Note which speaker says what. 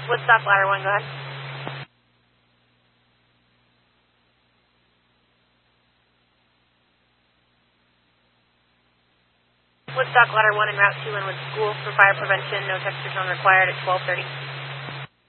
Speaker 1: Woodstock Ladder 1, go ahead. Woodstock Ladder 1 en route to Linwood School for fire prevention. No texture zone required at 12:30.